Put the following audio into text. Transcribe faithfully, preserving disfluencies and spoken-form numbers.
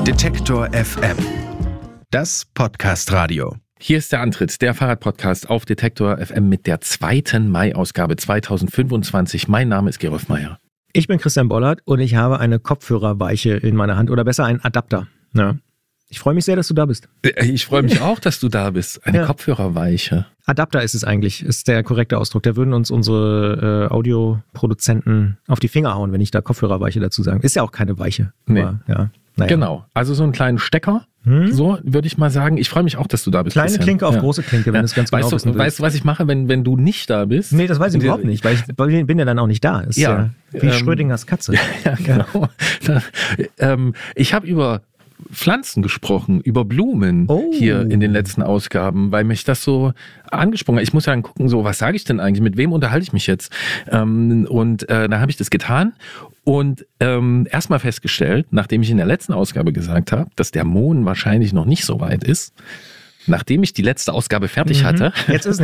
Detektor F M. Das Podcast-Radio. Hier ist der Antritt, der Fahrradpodcast auf Detektor F M mit der zweiten Mai-Ausgabe zweitausendfünfundzwanzig. Mein Name ist Gerolf Meyer. Ich bin Christian Bollert und ich habe eine Kopfhörerweiche in meiner Hand oder besser einen Adapter. Ja. Ich freue mich sehr, dass du da bist. Ich freue mich auch, dass du da bist. Eine ja. Kopfhörerweiche. Adapter ist es eigentlich, ist der korrekte Ausdruck. Da würden uns unsere äh, Audioproduzenten auf die Finger hauen, wenn ich da Kopfhörerweiche dazu sage. Ist ja auch keine Weiche. Nee. Aber, ja, naja. Genau, also so einen kleinen Stecker, hm? so würde ich mal sagen. Ich freue mich auch, dass du da bist. Kleine Christian. Klinke auf ja. große Klinke, wenn ja. du es ganz weißt genau du, wissen willst. Weißt du, was ich mache, wenn, wenn du nicht da bist? Nee, das weiß ich überhaupt nicht, weil ich bin ja dann auch nicht da. Ist ja, ja wie ähm, Schrödingers Katze. Ja, genau. Ja. ähm, ich habe über Pflanzen gesprochen, über Blumen oh. hier in den letzten Ausgaben, weil mich das so angesprungen hat. Ich muss ja dann gucken, so was sage ich denn eigentlich, mit wem unterhalte ich mich jetzt? Ähm, und äh, da habe ich das getan und ähm, erstmal festgestellt, nachdem ich in der letzten Ausgabe gesagt habe, dass der Mond wahrscheinlich noch nicht so weit ist, nachdem ich die letzte Ausgabe fertig mhm. hatte. Jetzt ist